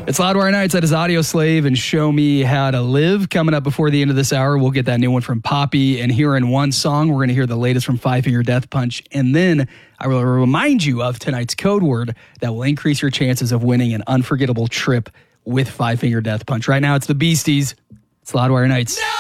It's Loudwire Nights. That is Audio Slave and Show Me How to Live. Coming up before the end of this hour, we'll get that new one from Poppy. And here in one song, we're going to hear the latest from Five Finger Death Punch. And then I will remind you of tonight's code word that will increase your chances of winning an unforgettable trip with Five Finger Death Punch. Right now, it's the Beasties. It's Loudwire Nights. No!